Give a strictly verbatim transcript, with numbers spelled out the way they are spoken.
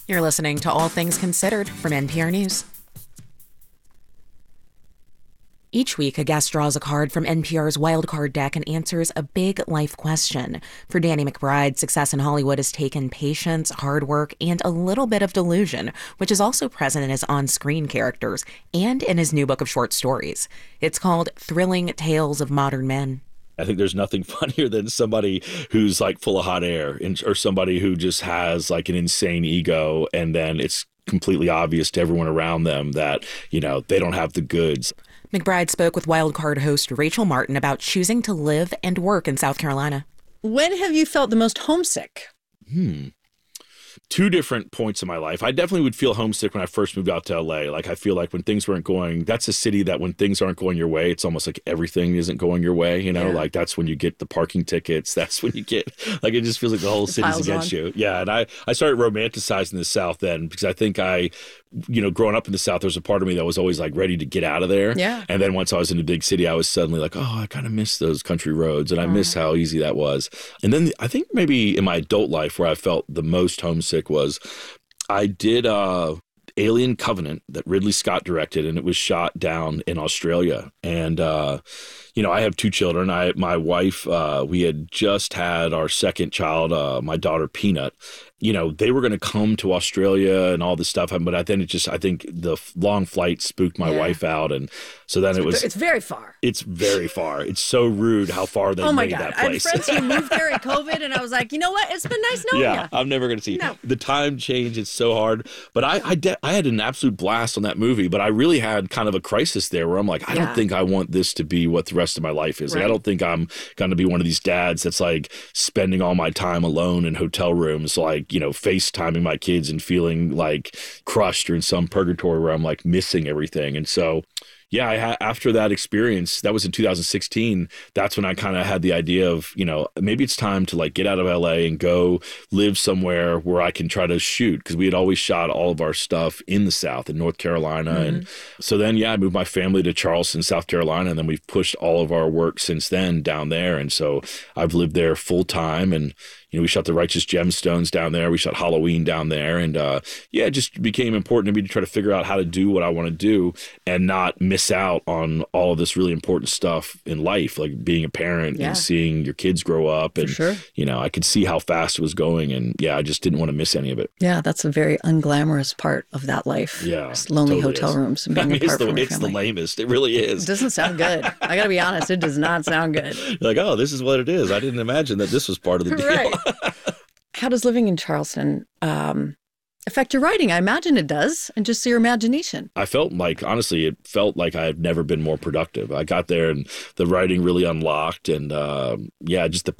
You're listening to All Things Considered from N P R News. Each week, a guest draws a card from N P R's Wild Card deck and answers a big life question. For Danny McBride, success in Hollywood has taken patience, hard work, and a little bit of delusion, which is also present in his on-screen characters and in his new book of short stories. It's called Thrilling Tales of Modern Men. I think there's nothing funnier than somebody who's like full of hot air and, or somebody who just has like an insane ego, and then it's completely obvious to everyone around them that, you know, they don't have the goods. McBride spoke with Wild Card host Rachel Martin about choosing to live and work in South Carolina. When have you felt the most homesick? Hmm. Two different points in my life. I definitely would feel homesick when I first moved out to L A. Like, I feel like when things weren't going, that's a city that when things aren't going your way, it's almost like everything isn't going your way. You know, yeah. Like that's when you get the parking tickets. That's when you get, like, it just feels like the whole city's against on. you. Yeah. And I, I started romanticizing the South then because I think I, you know, growing up in the South, there was a part of me that was always like ready to get out of there. Yeah. And then once I was in a big city, I was suddenly like, oh, I kind of miss those country roads and I miss how easy that was. And then I think maybe in my adult life where I felt the most homesick was I did uh, Alien Covenant that Ridley Scott directed, and it was shot down in Australia. And, uh, you know, I have two children. I, my wife, uh, we had just had our second child, uh, my daughter Peanut. You know, they were going to come to Australia and all this stuff. But then it just, I think the long flight spooked my yeah. wife out. And so then it's, it was. It's very far. It's very far. It's so rude how far they oh my made God. that place. I had friends who moved there in COVID, and I was like, you know what? It's been nice knowing yeah, you. Yeah, I'm never going to see no. the time change. It's so hard. But I, I, de- I had an absolute blast on that movie. But I really had kind of a crisis there where I'm like, I yeah. don't think I want this to be what the rest of my life is. Right. Like, I don't think I'm going to be one of these dads that's like spending all my time alone in hotel rooms, like, you know, FaceTime my kids and feeling like crushed or in some purgatory where I'm like missing everything. And so, yeah, I ha- after that experience, that was in two thousand sixteen, that's when I kind of had the idea of, you know, maybe it's time to like get out of L A and go live somewhere where I can try to shoot, because we had always shot all of our stuff in the South, in North Carolina. Mm-hmm. And so then, yeah, I moved my family to Charleston, South Carolina, and then we've pushed all of our work since then down there. And so I've lived there full time, and you know, we shot The Righteous Gemstones down there. We shot Halloween down there. And uh, yeah, it just became important to me to try to figure out how to do what I want to do and not miss out on all of this really important stuff in life, like being a parent yeah. and seeing your kids grow up. And, sure. you know, I could see how fast it was going. And yeah, I just didn't want to miss any of it. Yeah, that's a very unglamorous part of that life. Yeah. Just lonely totally hotel is. rooms and being I mean, apart it's the, from your It's family. the lamest. It really is. It doesn't sound good. I got to be honest. It does not sound good. You're like, oh, this is what it is. I didn't imagine that this was part of the deal. Right. How does living in Charleston um, affect your writing? I imagine it does, and just your imagination. I felt like, honestly, it felt like I had never been more productive. I got there and the writing really unlocked, and uh, yeah, just the